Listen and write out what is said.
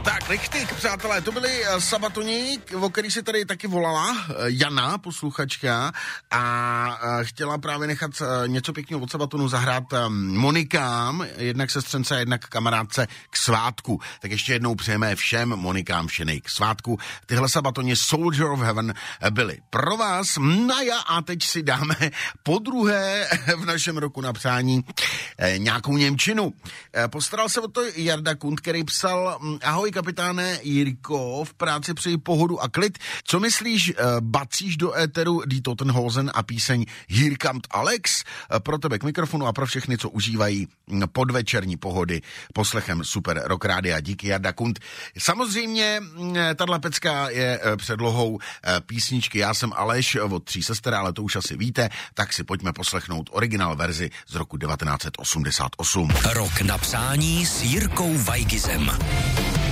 Tak, Lichtyk, přátelé, to byli Sabatoni, o který si tady taky volala Jana, posluchačka, a chtěla právě nechat něco pěkného od Sabatonu zahrát Monikám, jednak sestřence, jednak kamarádce k svátku. Tak ještě jednou přejeme všem Monikám všenej k svátku. Tyhle Sabatoni Soldier of Heaven byly pro vás. A teď si dáme podruhé v našem roku na přání nějakou němčinu. Postaral se o to Jarda Kund, který psal: ahoj kapitáne Jirko, v práci přeji pohodu a klid. Co myslíš, bacíš do éteru Die Totenhosen a píseň Hier kommt Alex? Pro tebe k mikrofonu a pro všechny, co užívají podvečerní pohody poslechem Super Rock Rádia. Díky, Jarda Kund. Samozřejmě tato pecka je předlohou písničky Já jsem Aleš od Tří sester, ale to už asi víte, tak si pojďme poslechnout originál verzi z roku 1988. Rok na přání s Jirkou Weigizem.